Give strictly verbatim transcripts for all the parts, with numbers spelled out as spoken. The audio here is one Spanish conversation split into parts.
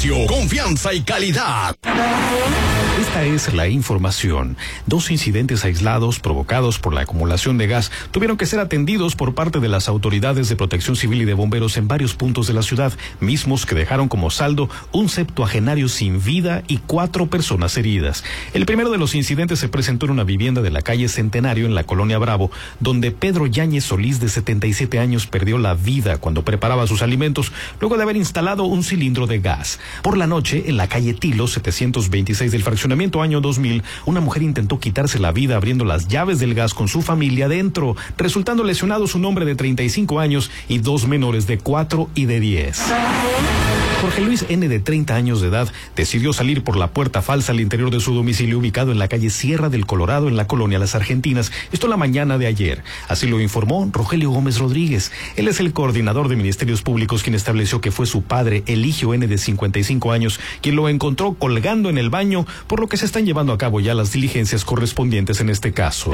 precio, confianza y calidad. Esta es la información. Dos incidentes aislados provocados por la acumulación de gas tuvieron que ser atendidos por parte de las autoridades de protección civil y de bomberos en varios puntos de la ciudad, mismos que dejaron como saldo un septuagenario sin vida y cuatro personas heridas. El primero de los incidentes se presentó en una vivienda de la calle Centenario en la colonia Bravo, donde Pedro Yáñez Solís, de setenta y siete años, perdió la vida cuando preparaba sus alimentos luego de haber instalado un cilindro de gas. Por la noche, en la calle Tilo, setecientos veintiséis del fraccionamiento año dos mil, una mujer intentó quitarse la vida abriendo las llaves del gas con su familia dentro, resultando lesionados un hombre de treinta y cinco años y dos menores de cuatro y de diez. Jorge Luis N., de treinta años de edad, decidió salir por la puerta falsa al interior de su domicilio ubicado en la calle Sierra del Colorado, en la colonia Las Argentinas, esto la mañana de ayer. Así lo informó Rogelio Gómez Rodríguez. Él es el coordinador de Ministerios Públicos, quien estableció que fue su padre, Eligio N., de cincuenta y cinco años, quien lo encontró colgando en el baño, por lo que se están llevando a cabo ya las diligencias correspondientes en este caso.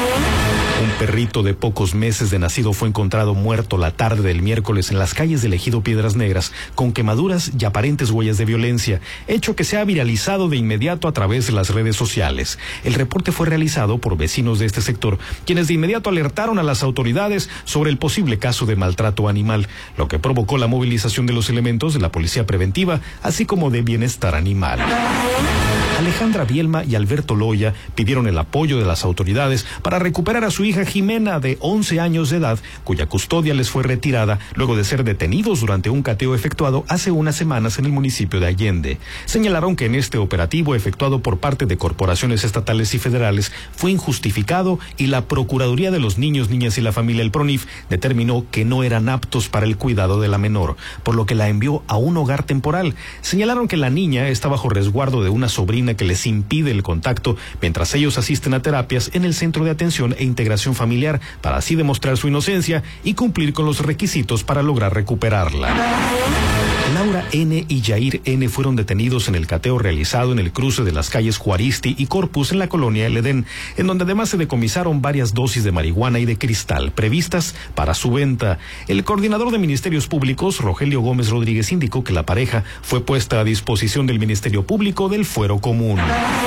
Un perrito de pocos meses de nacido fue encontrado muerto la tarde del miércoles en las calles del ejido Piedras Negras, con quemaduras y aparentes huellas de violencia, hecho que se ha viralizado de inmediato a través de las redes sociales. El reporte fue realizado por vecinos de este sector, quienes de inmediato alertaron a las autoridades sobre el posible caso de maltrato animal, lo que provocó la movilización de los elementos de la Policía Preventiva, así como de Bienestar Animal. Alejandra Bielma y Alberto Loya pidieron el apoyo de las autoridades para recuperar a su hija Jimena, de once años de edad, cuya custodia les fue retirada luego de ser detenidos durante un cateo efectuado hace unas semanas en el municipio de Allende. Señalaron que en este operativo efectuado por parte de corporaciones estatales y federales fue injustificado y la Procuraduría de los Niños, Niñas y la Familia, el PRONIF, determinó que no eran aptos para el cuidado de la menor, por lo que la envió a un hogar temporal. Señalaron que la niña está bajo resguardo de una sobrina que les impide el contacto mientras ellos asisten a terapias en el Centro de Atención e Integración Familiar, para así demostrar su inocencia y cumplir con los requisitos para lograr recuperarla. Laura N. y Yair N. fueron detenidos en el cateo realizado en el cruce de las calles Juaristi y Corpus en la colonia El Edén, en donde además se decomisaron varias dosis de marihuana y de cristal previstas para su venta. El coordinador de Ministerios Públicos, Rogelio Gómez Rodríguez, indicó que la pareja fue puesta a disposición del Ministerio Público del Fuero Común.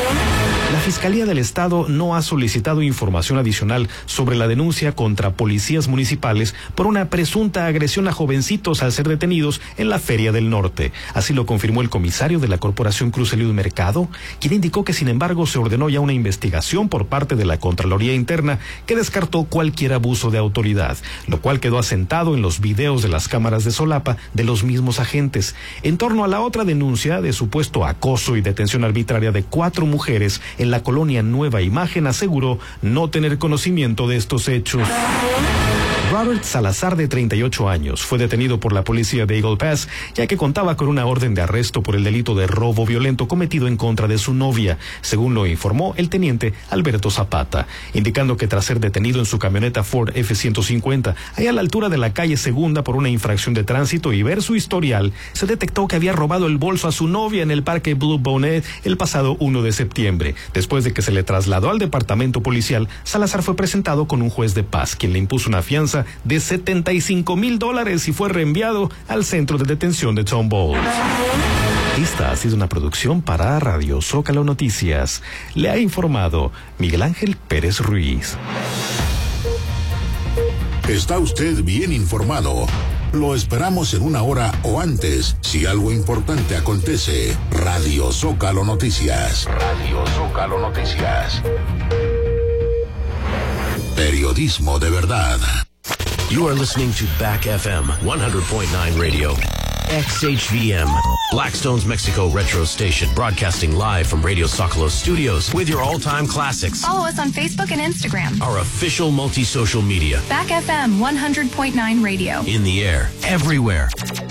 La Fiscalía del Estado no ha solicitado información adicional sobre la denuncia contra policías municipales por una presunta agresión a jovencitos al ser detenidos en la Feria del Norte. Así lo confirmó el comisario de la Corporación Cruz Eliud Mercado, quien indicó que sin embargo se ordenó ya una investigación por parte de la Contraloría Interna que descartó cualquier abuso de autoridad, lo cual quedó asentado en los videos de las cámaras de solapa de los mismos agentes. En torno a la otra denuncia de supuesto acoso y detención arbitraria de cuatro mujeres en la colonia Nueva Imagen, aseguró no tener conocimiento de estos hechos. Robert Salazar, de treinta y ocho años, fue detenido por la policía de Eagle Pass, ya que contaba con una orden de arresto por el delito de robo violento cometido en contra de su novia, según lo informó el teniente Alberto Zapata, indicando que tras ser detenido en su camioneta Ford F ciento cincuenta, allá a la altura de la calle Segunda por una infracción de tránsito y ver su historial, se detectó que había robado el bolso a su novia en el parque Blue Bonnet el pasado uno de septiembre. Después de que se le trasladó al departamento policial, Salazar fue presentado con un juez de paz, quien le impuso una fianza de setenta y cinco mil dólares y fue reenviado al centro de detención de Tom Bowles. Esta ha sido una producción para Radio Zócalo Noticias. Le ha informado Miguel Ángel Pérez Ruiz. Está usted bien informado. Lo esperamos en una hora o antes, si algo importante acontece. Radio Zócalo Noticias. Radio Zócalo Noticias. Periodismo de verdad. You are listening to Back F M one hundred point nine Radio. X H V M, Blackstone's Mexico retro station, broadcasting live from Radio Zócalo studios with your all-time classics. Follow us on Facebook and Instagram. Our official multi-social media. Back F M one hundred point nine Radio. In the air, everywhere.